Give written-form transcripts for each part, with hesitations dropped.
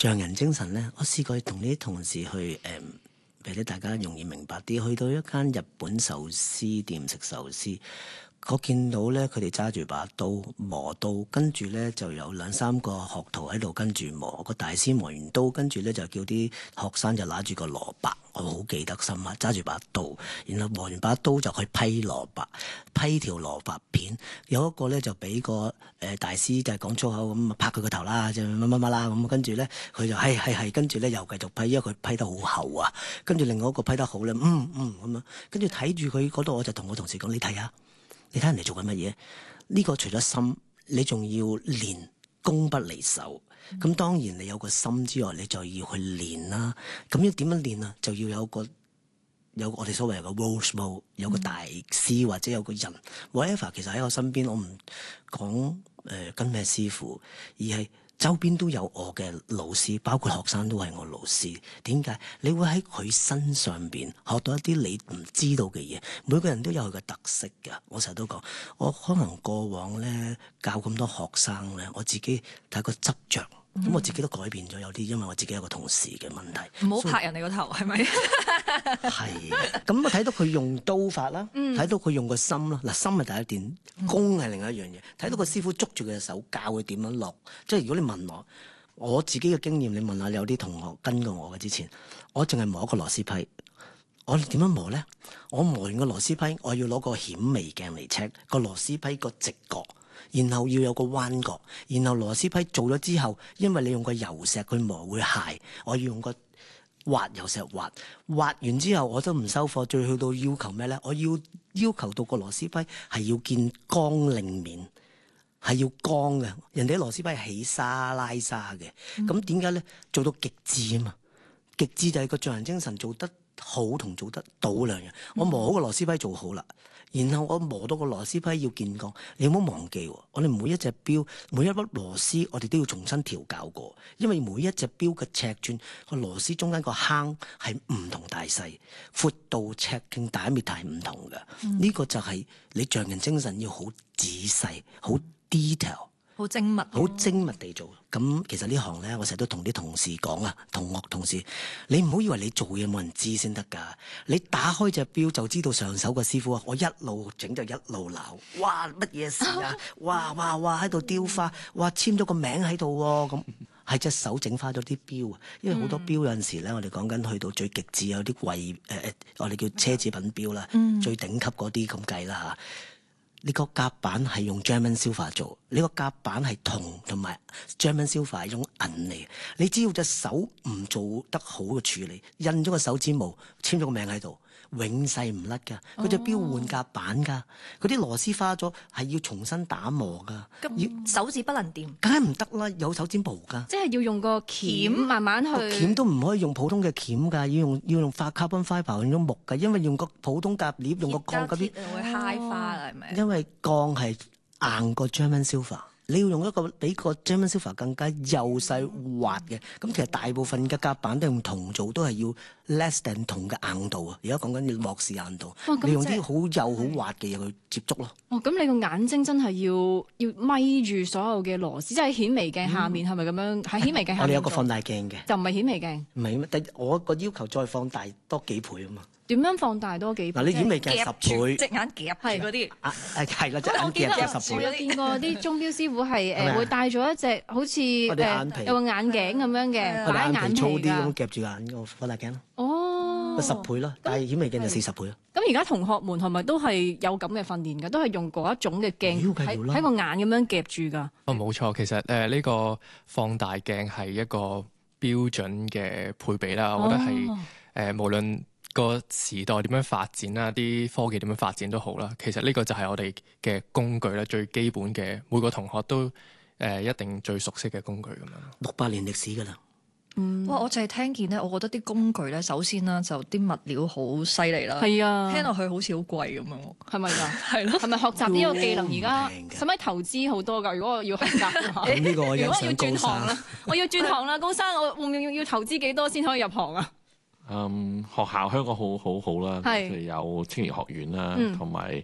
匠人精神咧，我試過同啲同事去俾大家容易明白啲，去到一間日本壽司店食壽司。我見到咧，佢哋揸住把刀磨刀，跟住咧就有2-3個學徒喺度跟住磨。個大師磨完刀，跟住咧就叫啲學生就拿住個蘿蔔，我好記得深刻，揸住把刀，然後磨完把刀就去批蘿蔔，批條蘿蔔片。有一個咧就俾個大師就係講粗口咁拍佢個頭啦，就乜乜乜啦咁，跟住咧佢就係，跟住咧又繼續批，因為佢批得好厚啊。跟住另外一個批得好咧，咁樣，跟住睇住佢嗰度，我就同我同事講：你睇下。你睇人哋做緊乜嘢？呢個除咗心，你仲要練功不離手。咁當然你有個心之外，你就要去練啦。咁要點樣練啊？就要有我哋所謂嘅 role model， 有個大師或者有個人 whatever。其實喺我身邊，我唔講跟咩師傅，而係周邊都有我嘅老師，包括學生都係我老師。點解？你會喺佢身上邊學到一啲你唔知道嘅嘢。每個人都有佢嘅特色㗎。我成日都講，我可能過往咧教咁多學生咧，我自己睇個執着。咁我自己都改變咗有啲，因為我自己有個同事嘅問題。 唔好拍人哋個頭，係咪？ 係。咁我睇到佢用刀法啦，睇到佢用個心啦。嗱，心係第一點，功係另一樣嘢。睇到個師傅捉住佢嘅手，教佢點樣落。即係如果你問我自己嘅經驗，你問下有啲同學跟過我嘅之前，我淨係磨一個螺絲批。我點樣磨咧？我磨完個螺絲批，我要攞個顯微鏡嚟 check 個螺絲批個直角。然後要有個彎角，然後螺絲批做咗之後，因為你用個油石去磨會鞋，我要用個滑油石滑完之後，我都唔收貨。最去到要求咩咧？我要求到個螺絲批係要見光令面，係要光嘅。人哋啲螺絲批係起沙拉沙嘅，咁點解咧？做到極致啊嘛！極致就係個匠人精神，做得好同做得到兩樣。我磨好個螺絲批做好啦。然後我磨到個螺絲批要見光，你唔好忘記喎，我哋每一隻錶、每一粒螺絲，我哋都要重新調校過，因為每一隻錶嘅尺寸，個螺絲中間個坑係唔同大細，闊度、尺徑、diameter係唔同嘅。呢個就係你匠人精神要好仔細、好 detail。 好精密， 好精密地做。咁其實呢行咧，我成日都同啲同事講啊，同事，你唔好以為你做嘢冇人知先得㗎。你打開隻錶就知道上手嘅師傅啊，我一路整就一路鬧，哇乜嘢事啊？哇喺度雕花，哇簽咗個名喺度喎，咁係隻手整花咗啲錶啊。因為好多錶有陣時咧，我哋講緊去到最極致有啲貴我哋叫奢侈品錶啦，最頂級嗰啲咁計啦嚇。呢個夾板係用 German silver 做，呢個夾板係銅同埋 German silver 係種銀嚟。你只要隻手唔做得好嘅處理，印咗個手指模，簽咗個名喺度，永世唔甩㗎。佢隻錶換夾板㗎，佢啲螺絲花咗係要重新打磨㗎。 咁手指不能掂， 梗係唔得啦，有手指模㗎。 即係要用個鉗慢慢去。 鉗都唔可以用普通嘅鉗㗎，要用化 carbon fibre 用咗木㗎，因為用個普通夾鑷用個鋼嗰啲會揩花啦，係咪？ 因為鋼係硬過 German silver，你要用一個比個 German silver 更加幼細滑嘅。咁其實大部分嘅夾板都用銅做，都係要 less than 銅嘅硬度啊。而家講緊要莫氏硬度，你用啲好幼好滑嘅嘢去接觸咯。 咁你個眼睛真係要咪住所有嘅螺絲，即係顯微鏡下面係咪咁樣？喺顯微鏡下面。 我哋有個放大鏡嘅， 就唔係顯微鏡。 唔係咩？但我個要求再放大多幾倍啊嘛。 點樣放大多幾倍？ 嗱，你顯微鏡10倍， 隻眼夾住嗰啲。 係啦，隻眼夾10倍。 我見過啲鐘錶師傅係會戴咗一隻好似有個眼鏡咁樣嘅，擺眼皮粗啲咁夾住眼個放大鏡咯。 哦 ，10倍咯，但係顯微鏡就40倍咯。 咁而家同學們係咪都係有咁嘅訓練㗎？都係用嗰一種嘅鏡喺個眼咁樣夾住㗎？ 冇錯，其實呢個放大鏡係一個標準嘅配備啦。我覺得係無論個時代點樣發展啦，啲科技點樣發展都好啦。其實呢個就係我哋嘅工具啦，最基本嘅每個同學都一定最熟悉嘅工具咁樣。 600年歷史㗎啦。 哇！我就係聽見咧，我覺得啲工具咧，首先啦，就啲物料好犀利啦。 係啊， 聽落去好似好貴咁樣， 係咪㗎？ 係咯， 係咪學習呢個技能而家使唔使投資好多㗎？如果我要學習嘅話， 咁呢個我欣如果我要賞高轉行啦生。， 我要轉行啦，高生，我會唔會要投資幾多先可以入行啊？ 學校香港好啦， 係譬如有青年學院啦，同埋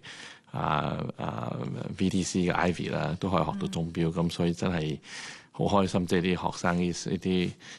VTC 嘅 Ivy 啦，都可以學到鐘錶，咁所以真係好開心，即係啲學生呢啲